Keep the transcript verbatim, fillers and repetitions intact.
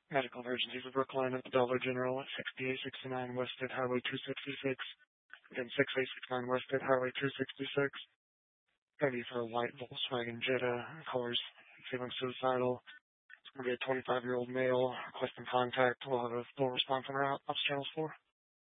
Medical emergency for Brookline at the Dollar General at sixty-eight sixty-nine Wested Highway two sixty-six. Again, sixty-eight sixty-nine Wested Highway two sixty-six. Ready for a white Volkswagen Jetta. Colors feeling suicidal. It's going to be a twenty-five-year-old male requesting contact. We'll have a full response on our ops channels for.